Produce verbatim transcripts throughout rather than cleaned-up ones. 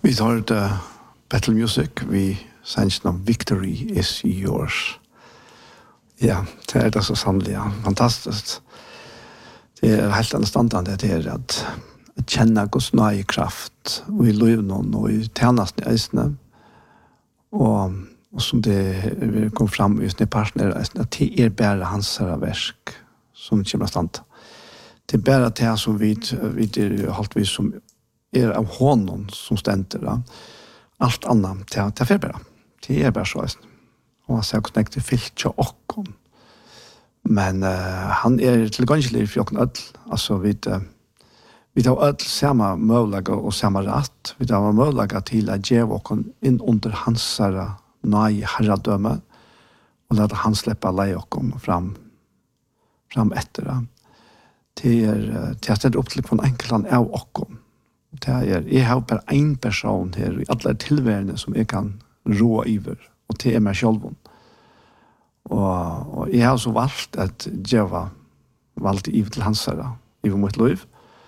Vi tar det Battle Music, vi sannsyn om Victory is yours. Ja, det er det så sannelig, ja. Fantastisk. Det er helt anstandende det er at kjenne Guds nøye kraft og i løvnån og i tjenesten i eisene. Og, og som det kom fram i snitt partner eisene, at det er bare hans verk som kommer stand. Det er bare det som vi, vi er holdt vi som er av honom som stender. Da. Alt annet, det, det er bare. Det er bare så eisene. Og han sier hvordan det er fyllt til åkken. Men uh, han er tilgangelig for åkken ødel. Altså, vi, uh, vi tar ødel samme mulighet og samme rett. Vi tar mulighet til å gjøre åkken inn under hans nøye herredømme og lade han slippe leie åkken fram, fram etter det. Det er, det er stedet opp til på en enkelt land av åkken. Det er, jeg har bare en person her i alle tilværende som jeg kan rå iver, og det er meg selv. Og, og jeg har så valgt at jeg var valgt i til hans herre, i mitt liv.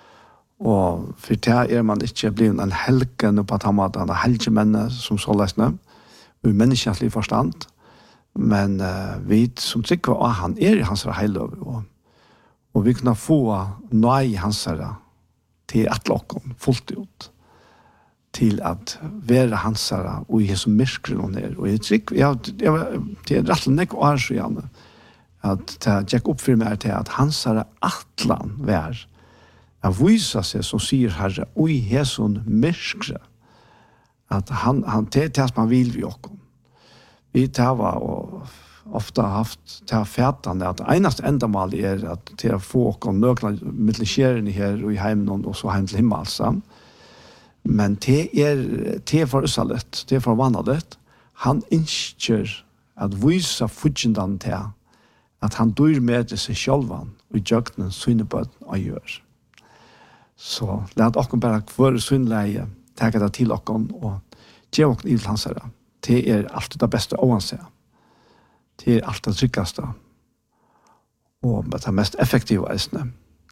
Og for det er man ikke blevet en helgen på at han var en helgemenne som så løsne, og i menneskelig forstand. Men uh, vi som trykker av han er i hans herre heiløv, og, og vi kunne få nøy i hans herre til et lokken fullt ut, til at være hans herre og i som myrker noen her. Og jeg trykker, jeg, jeg, det er rett og slett år siden, at det gikk opp for meg til at hans herre atlan vær, å vise seg som sier herre, og i heson myrkre, at han, han det er det som han vil vi åkken. Vi tar og ofta haft till fätande att enast ändamål är att till att få och nökla mittelskärne här och i hemmen och så hem till himmelsen. Men det är det för usalet, det för vanligt. Han inskör att visa fudgendan till att han dör med sig självan och jöknen synneböd och gör. Så låt oss bara för synnläge ta det till oss och ge oss i hans herre. Det är alltid det bästa oavsett. Det är allt det tryggaste. Och det mest effektiva eisne.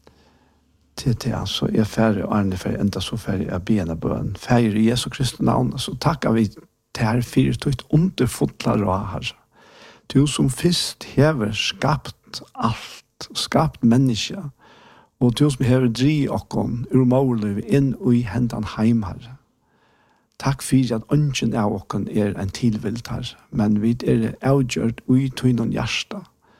Det är alltså är färre och är färre ända så färre är bena bön. Färre i Jesu Kristi navn. Så tackar vi till här fyrt och ett underfotla råd. Du som först hever skapt allt. Skapt människa. Och du som hever dri okon ur måliv in och i händan heim herre. Takk for at ønsken av åkken er en tilvilt her, men vi er avgjørt ui tog noen hjärsta.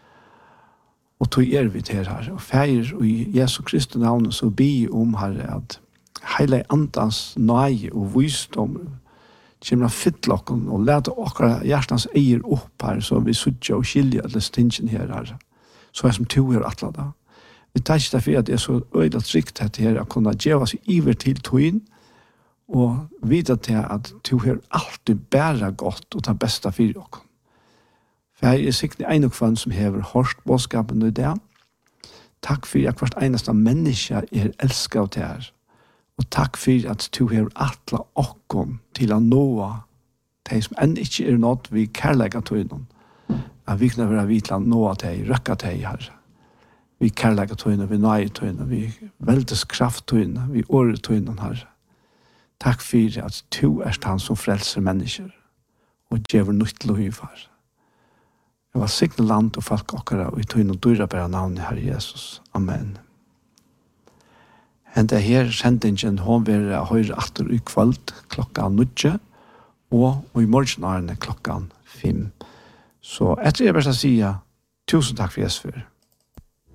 Og tog er vi til her. Og feir i Jesu Kristi navn så bi om her at hele andans nøye og visdom kommer å fylle åkken og lete åkker hjertens eier opp her, så vi suttje og skilje alle stingen her her. Så er som to er atle da. Vi tar ikke derfor at det er så øyla trygt her å kunne gjøre oss iver til togjen, og vite til at du har alltid bæra godt og ta besta fyrir okkur. For jeg er sikkert en og kvann som hever hårst bådskapen i det. Takk for at hvert eneste menneske er elsket av det her. Og takk for at du har atla okkur til å nå de som enn ikke er nådd vi kærlega tøynen. At vi kunne være vidt til å nå de, røkka de her. Vi kærlega tøynen, vi nøye tøynen, vi veldes kraft tøynen, vi åre tøynen her. Takk for at du er han som frelser mennesker og gjør nytt liv her. Jeg var sikkert land og folk akkurat og i tog noen dyrer bare navnet Herre Jesus. Amen. Hende her sendingen hun vil høre atter i kveld klokka nødje og i morgen er det klokka fem. Så etter jeg bare skal si tusen takk for Jesus for.